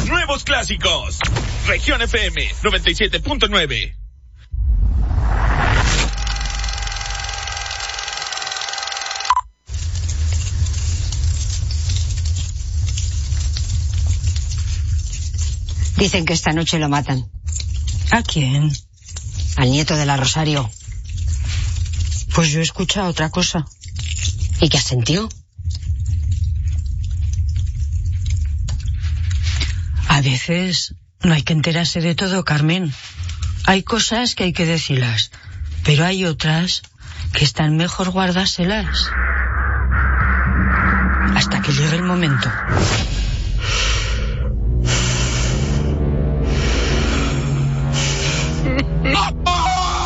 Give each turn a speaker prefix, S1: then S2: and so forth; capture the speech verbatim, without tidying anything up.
S1: los nuevos clásicos. Región F M noventa y siete punto nueve.
S2: Dicen que esta noche lo matan.
S3: ¿A quién?
S2: Al nieto de la Rosario.
S3: Pues yo he escuchado otra cosa.
S2: ¿Y qué has sentido?
S3: A veces no hay que enterarse de todo, Carmen. Hay cosas que hay que decirlas, pero hay otras que están mejor guardárselas hasta que llegue el momento.